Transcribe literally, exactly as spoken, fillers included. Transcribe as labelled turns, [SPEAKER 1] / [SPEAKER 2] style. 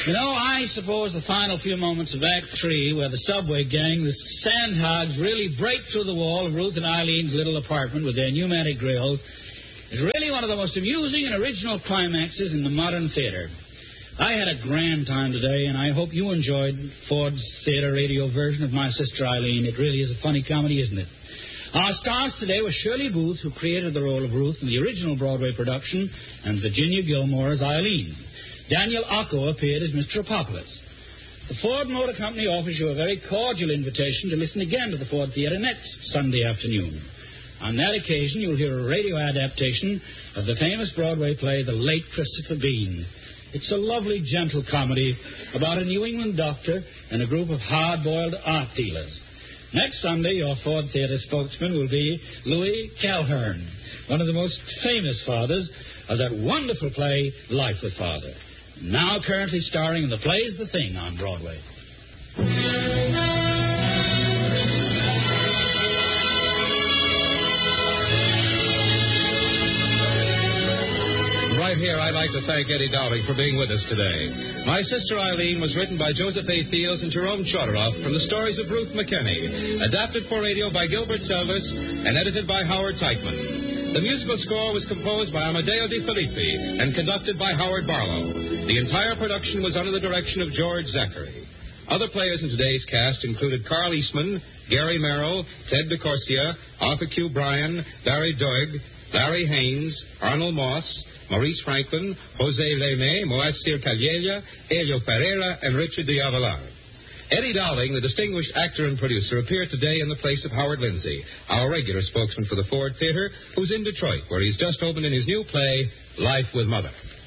[SPEAKER 1] You know, I suppose the final few moments of Act Three, where the subway gang, the sandhogs, really break through the wall of Ruth and Eileen's little apartment with their pneumatic grills, is really one of the most amusing and original climaxes in the modern theater. I had a grand time today, and I hope you enjoyed Ford's theater radio version of My Sister Eileen. It really is a funny comedy, isn't it? Our stars today were Shirley Booth, who created the role of Ruth in the original Broadway production, and Virginia Gilmore as Eileen. Daniel Ocko appeared as Mister Apocalypse. The Ford Motor Company offers you a very cordial invitation to listen again to the Ford Theater next Sunday afternoon. On that occasion, you'll hear a radio adaptation of the famous Broadway play, The Late Christopher Bean. It's a lovely, gentle comedy about a New England doctor and a group of hard-boiled art dealers. Next Sunday, your Ford Theater spokesman will be Louis Calhern, one of the most famous fathers of that wonderful play, Life with Father. Now currently starring in the plays The Thing on Broadway.
[SPEAKER 2] Right here, I'd like to thank Eddie Dowling for being with us today. My Sister Eileen was written by Joseph A. Fields and Jerome Chodoroff from the stories of Ruth McKenney, adapted for radio by Gilbert Selvis and edited by Howard Teichman. The musical score was composed by Amadeo Di Filippi and conducted by Howard Barlow. The entire production was under the direction of George Zachary. Other players in today's cast included Carl Eastman, Gary Merrill, Ted DeCorsia, Arthur Q. Bryan, Barry Doig, Larry Haynes, Arnold Moss, Maurice Franklin, Jose Leme, Moacir Calleja, Elio Pereira, and Richard de Avalar. Eddie Dowling, the distinguished actor and producer, appeared today in the place of Howard Lindsay, our regular spokesman for the Ford Theater, who's in Detroit, where he's just opened in his new play, Life with Mother.